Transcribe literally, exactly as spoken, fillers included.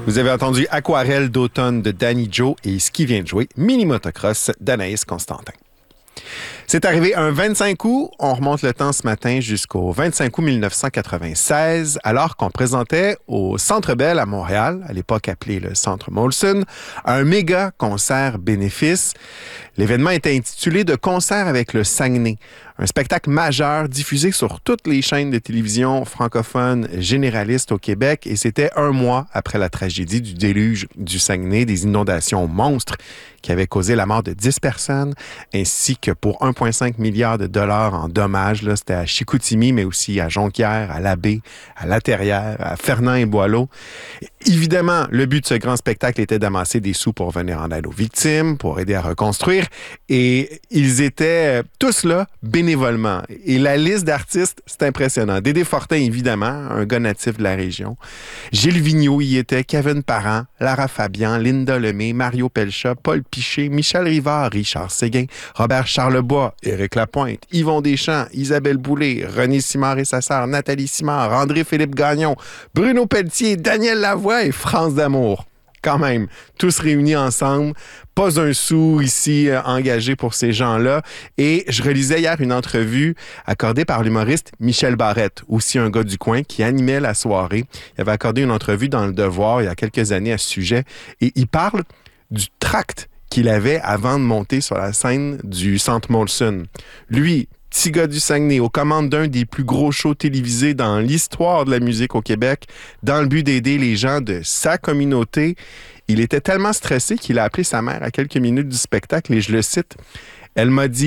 Vous avez entendu Aquarelle d'automne de Danny Joe et ce qui vient de jouer, Mini Motocross d'Anaïs Constantin. C'est arrivé un vingt-cinq août, on remonte le temps ce matin jusqu'au vingt-cinq août mille neuf cent quatre-vingt-seize, alors qu'on présentait au Centre Bell à Montréal, à l'époque appelé le Centre Molson, un méga concert bénéfice. L'événement était intitulé « De concert avec le Saguenay », un spectacle majeur diffusé sur toutes les chaînes de télévision francophones généralistes au Québec, et c'était un mois après la tragédie du déluge du Saguenay, des inondations monstres qui avaient causé la mort de dix personnes, ainsi que pour un virgule cinq milliard de dollars en dommages. Là, c'était à Chicoutimi, mais aussi à Jonquière, à Labbé, à La-Terrière, à Fernand-et-Boileau. Évidemment, le but de ce grand spectacle était d'amasser des sous pour venir en aide aux victimes, pour aider à reconstruire, et ils étaient tous là bénévolement. Et la liste d'artistes, c'est impressionnant. Dédé Fortin, évidemment, un gars natif de la région. Gilles Vigneault y était, Kevin Parent, Lara Fabian, Linda Lemay, Mario Pelcha, Paul Piché, Michel Rivard, Richard Séguin, Robert Charlebois, Éric Lapointe, Yvon Deschamps, Isabelle Boulay, René Simard et sa sœur Nathalie Simard, André-Philippe Gagnon, Bruno Pelletier, Daniel Lavoie et France D'Amour. Quand même, tous réunis ensemble, pas un sou ici euh, engagé pour ces gens-là. Et je relisais hier une entrevue accordée par l'humoriste Michel Barrette, aussi un gars du coin, qui animait la soirée. Il avait accordé une entrevue dans Le Devoir il y a quelques années à ce sujet. Et il parle du tract qu'il avait avant de monter sur la scène du Centre Molson. Lui, petit gars du Saguenay, aux commandes d'un des plus gros shows télévisés dans l'histoire de la musique au Québec, dans le but d'aider les gens de sa communauté. Il était tellement stressé qu'il a appelé sa mère à quelques minutes du spectacle, et je le cite, elle m'a dit